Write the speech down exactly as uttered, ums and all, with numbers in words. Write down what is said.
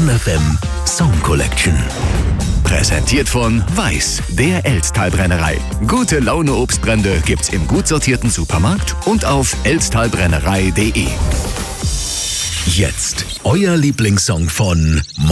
Stern F M Song Collection. Präsentiert von Weiß, der Elsttalbrennerei. Gute Laune Obstbrände gibt's im gut sortierten Supermarkt und auf elsttalbrennerei punkt de. Jetzt euer Lieblingssong von